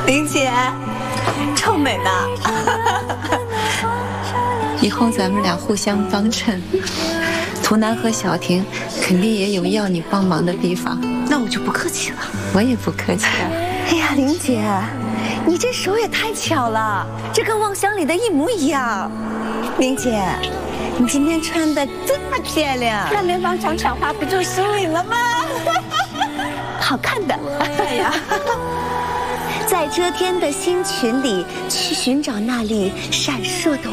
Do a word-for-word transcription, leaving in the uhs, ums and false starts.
玲姐，臭美呢。 以后咱们俩互相帮衬，图南和小婷肯定也有要你帮忙的地方。 那我就不客气了。 我也不客气了。 哎呀，玲姐，你这手也太巧了，这跟望乡里的一模一样。玲姐，你今天穿的这么漂亮， 那联邦长抢花不就失礼了吗？ 好看的。 哎呀， 在遮天的星群里去寻找那粒闪烁的